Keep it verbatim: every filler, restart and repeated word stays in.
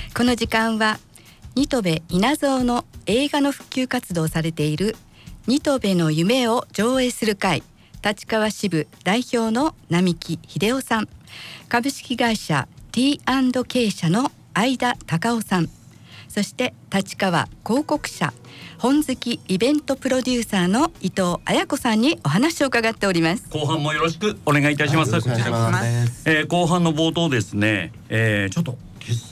この時間は新渡戸稲造の映画の普及活動をされている新渡戸の夢を上映する会立川支部代表の並木秀夫さん、株式会社 ティーアンドケー 社の相田隆夫さん、そして立川広告社本好きイベントプロデューサーの伊藤彩子さんにお話を伺っております。 後半もよろしくお願いいたします。 はい、よろしくお願いします。 えー、後半の冒頭ですね、えー、ちょっと